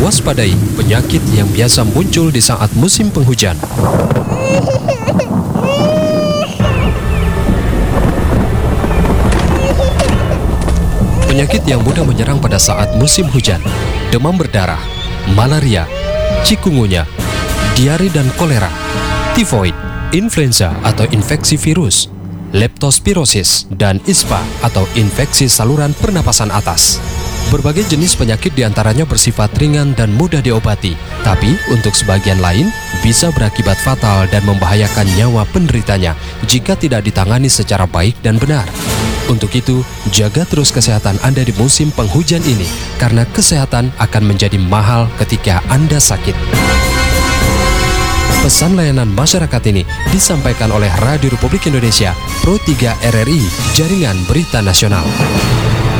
Waspadai penyakit yang biasa muncul di saat musim penghujan. Penyakit yang mudah menyerang pada saat musim hujan: demam berdarah, malaria, cikungunya, diare dan kolera, tifoid, influenza atau infeksi virus, leptospirosis, dan ISPA atau infeksi saluran pernapasan atas. Berbagai jenis penyakit diantaranya bersifat ringan dan mudah diobati, tapi untuk sebagian lain bisa berakibat fatal dan membahayakan nyawa penderitanya jika tidak ditangani secara baik dan benar. Untuk itu, jaga terus kesehatan Anda di musim penghujan ini, karena kesehatan akan menjadi mahal ketika Anda sakit. Pesan layanan masyarakat ini disampaikan oleh Radio Republik Indonesia, Pro 3 RRI, Jaringan Berita Nasional.